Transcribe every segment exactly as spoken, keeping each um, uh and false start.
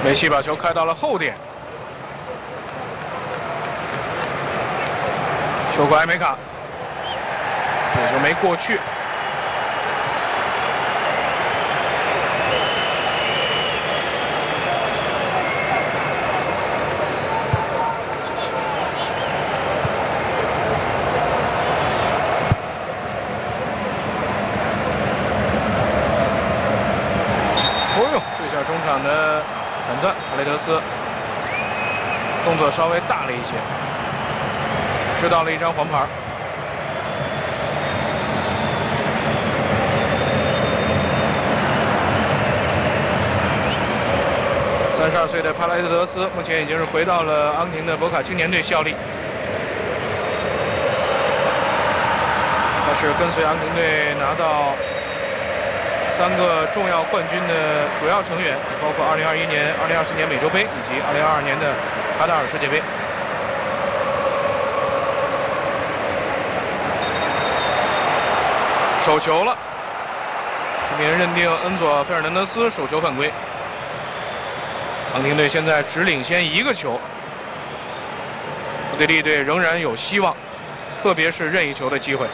梅西把球开到了后点，球过埃梅卡，这球没过去。 中场的斩断，帕雷德斯动作稍微大了一些，吃到了一张黄牌。三十二岁的帕雷德斯目前已经是回到了阿根廷的博卡青年队效力，他是跟随阿根廷队拿到 三个重要冠军的主要成员，包括二零二一年、二零二四年美洲杯以及二零二二年的卡塔尔世界杯。手球了，这边认定恩佐·费尔南德斯手球犯规。阿根廷队现在只领先一个球，奥地利队仍然有希望，特别是任意球的机会。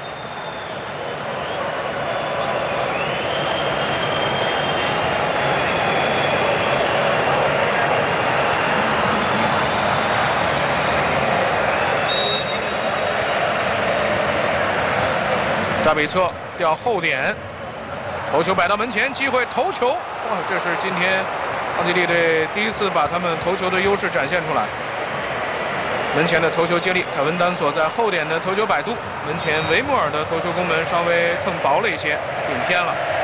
扎比策掉后点，头球摆到门前，机会头球！哇，这是今天奥地利队第一次把他们头球的优势展现出来。门前的头球接力，凯文丹索在后点的头球摆渡，门前维莫尔的头球攻门稍微蹭薄了一些，顶偏了。